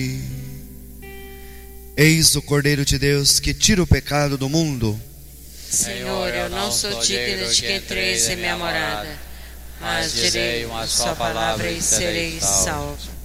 Eis o Cordeiro de Deus que tira o pecado do mundo. Senhor, eu não sou digno de que entreis em minha morada, mas direi uma só palavra e serei salvo.